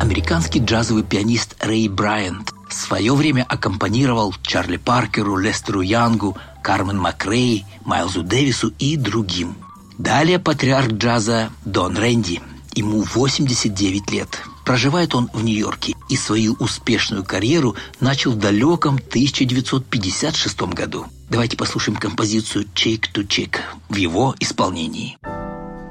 американский джазовый пианист Рэй Брайант. В свое время аккомпанировал Чарли Паркеру, Лестеру Янгу, Кармен Макрей, Майлзу Дэвису и другим. Далее патриарх джаза Дон Рэнди. Ему 89 лет. Проживает он в Нью-Йорке и свою успешную карьеру начал в далеком 1956 году. Давайте послушаем композицию «Cheek to Cheek» в его исполнении.